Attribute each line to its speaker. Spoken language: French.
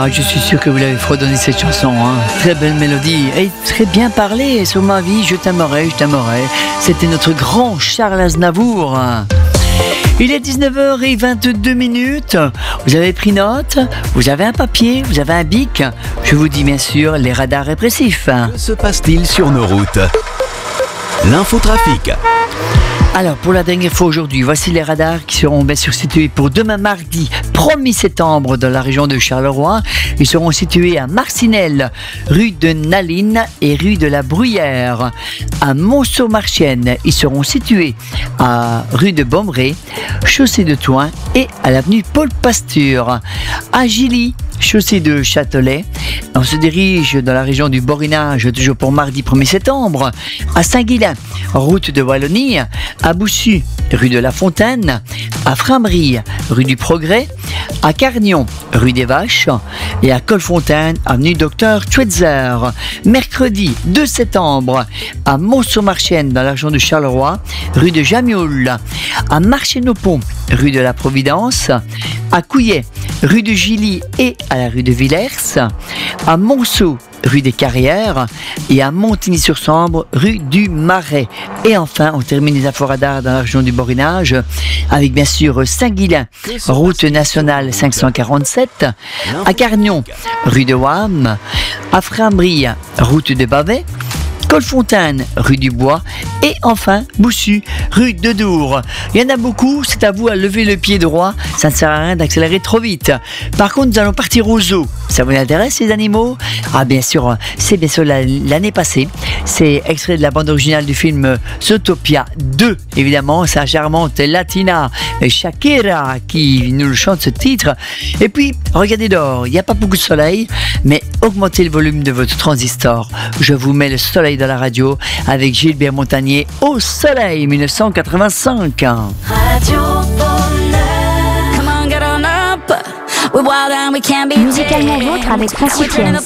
Speaker 1: Ah, je suis sûr que vous l'avez fredonné cette chanson, hein. Très belle mélodie et très bien parlé. Sur ma vie, je t'aimerai, je t'aimerai. C'était notre grand Charles Aznavour. Il est 19h22. Vous avez pris note? Vous avez un papier? Vous avez un bic? Je vous dis bien sûr les radars répressifs.
Speaker 2: Que se passe-t-il sur nos routes? L'infotrafic.
Speaker 1: Alors, pour la dernière fois aujourd'hui, voici les radars qui seront bien sûr situés pour demain mardi 1er septembre dans la région de Charleroi. Ils seront situés à Marcinelle, rue de Naline et rue de la Bruyère. À Monceau-Marchienne, ils seront situés à rue de Bombré, chaussée de Thouin et à l'avenue Paul Pasture. À Gilly, chaussée de Châtelet. On se dirige dans la région du Borinage, toujours pour mardi 1er septembre. À Saint-Guilain, route de Wallonie. À Boussu, rue de la Fontaine. À Frameries, rue du Progrès. À Carnion, rue des Vaches. Et à Colfontaine, avenue Docteur Schweitzer. Mercredi 2 septembre, à Monceau-Marchienne, dans la région de Charleroi, rue de Jamioul. À Marchesneau-Pont, rue de la Providence. À Couillet, rue de Gilly et à la rue de Villers. À Monceau, rue des Carrières, et à Montigny-sur-Sambre, rue du Marais. Et enfin, on termine les infos-radars dans la région du Borinage, avec bien sûr Saint-Guilain, route nationale 547, à Carnion, rue de Wam, à Frameries, route de Bavet, Colfontaine, rue du Bois, et enfin Boussu, rue de Dour. Il y en a beaucoup, c'est à vous à lever le pied droit, ça ne sert à rien d'accélérer trop vite. Par contre, nous allons partir au zoo. Ça vous intéresse, ces animaux? Ah, bien sûr, c'est bien sûr l'année passée. C'est extrait de la bande originale du film Zootopia 2, évidemment, sa charmante Latina Shakira qui nous chante ce titre. Et puis, regardez dehors, il n'y a pas beaucoup de soleil, mais augmentez le volume de votre transistor. Je vous mets le soleil dans la radio avec Gilbert Montagnier au soleil 1985.
Speaker 3: Radio Bonheur. Come on, get on up. We're wild and we can't be
Speaker 4: Musicalement vôtre avec Francis Etienne.